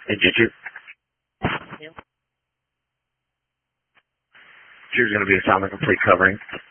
Hey, Juju. Yeah. Here's going to be a sound complete covering.